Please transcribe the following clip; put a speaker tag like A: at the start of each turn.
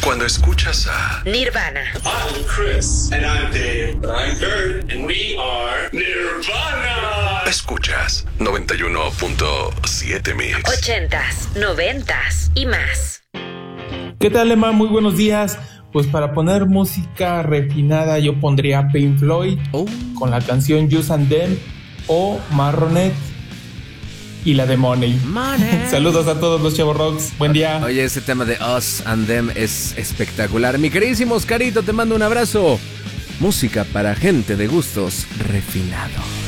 A: Cuando escuchas a
B: Nirvana.
C: I'm Chris. And I'm Dave. I'm Kurt. And we are Nirvana.
A: Escuchas 91.7 Mix.
B: 80s, 90s y más.
D: ¿Qué tal, Emma? Muy buenos días. Pues para poner música refinada yo pondría Pink Floyd con la canción Us and Them o Marronet y la de Money. Saludos a todos los Chavos Rocks. Buen día.
E: Oye, ese tema de Us and Them es espectacular. Mi queridísimo Oscarito, te mando un abrazo. Música para gente de gustos refinados.